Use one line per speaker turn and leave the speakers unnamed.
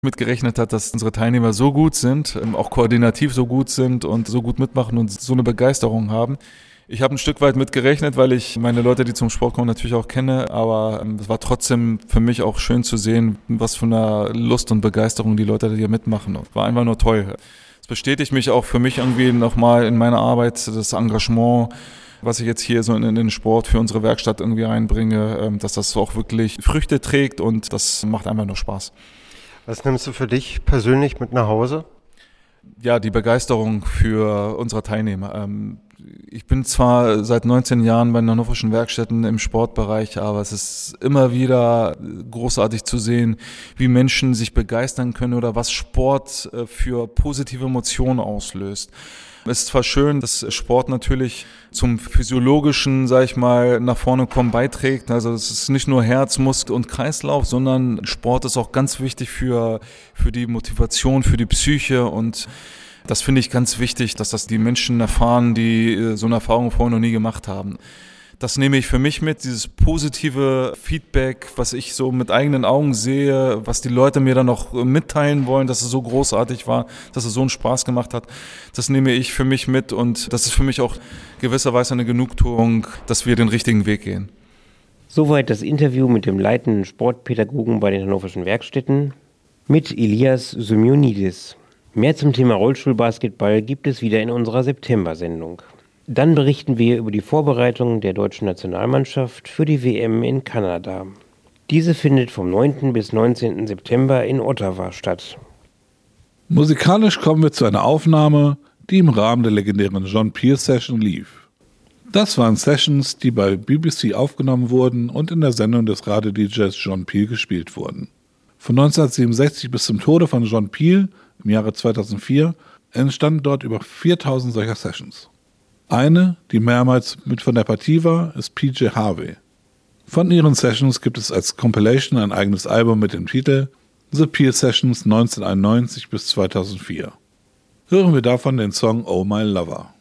mitgerechnet hat, dass unsere Teilnehmer so gut sind, auch koordinativ so gut sind und so gut mitmachen und so eine Begeisterung haben. Ich habe ein Stück weit mitgerechnet, weil ich meine Leute, die zum Sport kommen, natürlich auch kenne, aber es war trotzdem für mich auch schön zu sehen, was für eine Lust und Begeisterung die Leute hier mitmachen. Und war einfach nur toll. Es bestätigt mich auch für mich irgendwie nochmal in meiner Arbeit, das Engagement, was ich jetzt hier so in den Sport für unsere Werkstatt irgendwie einbringe, dass das auch wirklich Früchte trägt und das macht einfach nur Spaß.
Was nimmst du für dich persönlich mit nach Hause?
Ja, die Begeisterung für unsere Teilnehmer. Ich bin zwar seit 19 Jahren bei den Hannoverschen Werkstätten im Sportbereich, aber es ist immer wieder großartig zu sehen, wie Menschen sich begeistern können oder was Sport für positive Emotionen auslöst. Es ist zwar schön, dass Sport natürlich zum physiologischen, sag ich mal, nach vorne kommen beiträgt. Also es ist nicht nur Herz, Muskel und Kreislauf, sondern Sport ist auch ganz wichtig für die Motivation, für die Psyche und das finde ich ganz wichtig, dass das die Menschen erfahren, die so eine Erfahrung vorher noch nie gemacht haben. Das nehme ich für mich mit, dieses positive Feedback, was ich so mit eigenen Augen sehe, was die Leute mir dann noch mitteilen wollen, dass es so großartig war, dass es so einen Spaß gemacht hat. Das nehme ich für mich mit und das ist für mich auch gewisserweise eine Genugtuung, dass wir den richtigen Weg gehen.
Soweit das Interview mit dem leitenden Sportpädagogen bei den Hannoverschen Werkstätten mit Elias Symeonidis. Mehr zum Thema Rollstuhlbasketball gibt es wieder in unserer September-Sendung. Dann berichten wir über die Vorbereitungen der deutschen Nationalmannschaft für die WM in Kanada. Diese findet vom 9. bis 19. September in Ottawa statt.
Musikalisch kommen wir zu einer Aufnahme, die im Rahmen der legendären John Peel Session lief. Das waren Sessions, die bei BBC aufgenommen wurden und in der Sendung des Radio-DJs John Peel gespielt wurden. Von 1967 bis zum Tode von John Peel im Jahre 2004 entstanden dort über 4000 solcher Sessions. Eine, die mehrmals mit von der Partie war, ist PJ Harvey. Von ihren Sessions gibt es als Compilation ein eigenes Album mit dem Titel The Peel Sessions 1991 bis 2004. Hören wir davon den Song Oh My Lover.